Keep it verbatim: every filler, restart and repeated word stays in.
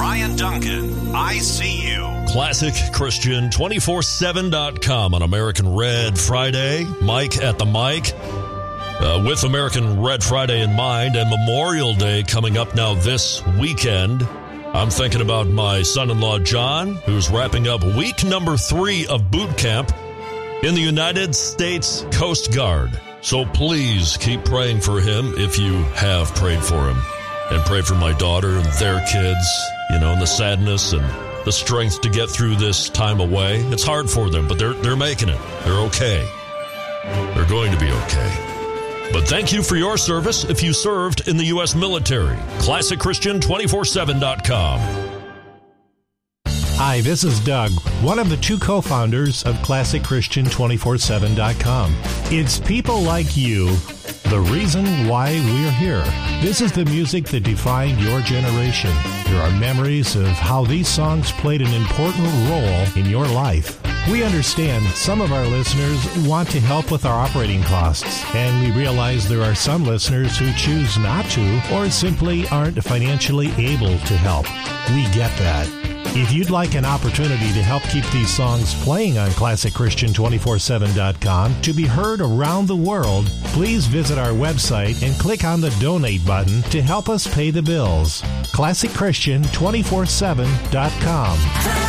Ryan Duncan, I See You. Classic Christian two forty-seven dot com on American Red Friday. Mike at the mic. Uh, with American Red Friday in mind and Memorial Day coming up now this weekend, I'm thinking about my son-in-law John, who's wrapping up week number three of boot camp in the United States Coast Guard. So please keep praying for him if you have prayed for him. And pray for my daughter and their kids, you know, and the sadness and the strength to get through this time away. It's hard for them, but they're they're making it. They're okay. They're going to be okay. But thank you for your service if you served in the U S military. Classic Christian two forty-seven dot com. Hi, this is Doug, one of the two co-founders of Classic Christian two forty-seven dot com. It's people like you, the reason why we're here. This is the music that defined your generation. There are memories of how these songs played an important role in your life. We understand some of our listeners want to help with our operating costs, and we realize there are some listeners who choose not to or simply aren't financially able to help. We get that. If you'd like an opportunity to help keep these songs playing on Classic Christian two forty-seven dot com to be heard around the world, please visit our website and click on the donate button to help us pay the bills. Classic Christian two forty-seven dot com.